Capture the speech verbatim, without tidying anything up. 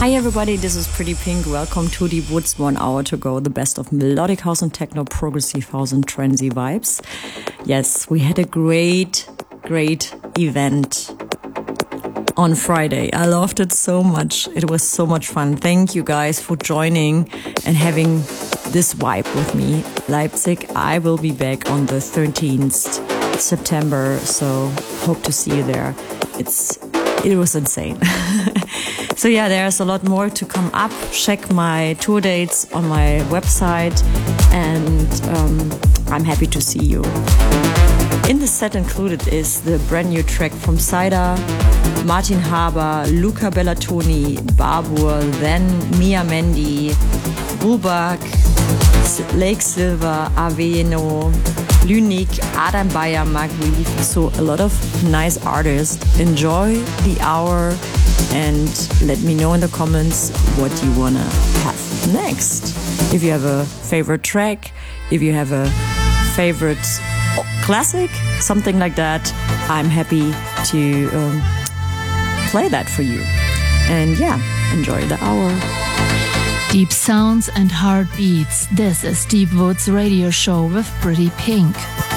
Hi everybody, this is Pretty Pink. Welcome to Deep Woods, one hour to go. The best of melodic house and techno, progressive house and trendy vibes. Yes, we had a great, great event on Friday. I loved it so much. It was so much fun. Thank you guys for joining and having this vibe with me. Leipzig, I will be back on the thirteenth September, so hope to see you there. It's It was insane. So yeah, there's a lot more to come up. Check my tour dates on my website, and um, I'm happy to see you. In the set included is the brand new track from Saida, Martin Haber, Luca Bellatoni, Babur, then Mia Mendy, Rubak, Lake Silver, Aveno, Lunique, Adam Bayer, Mark Reeve. So a lot of nice artists. Enjoy the hour and let me know in the comments what you wanna have next. If you have a favorite track, if you have a favorite classic, something like that, I'm happy to um, play that for you. And yeah, enjoy the hour. Deep sounds and heartbeats. This is Deep Woods Radio Show with Pretty Pink.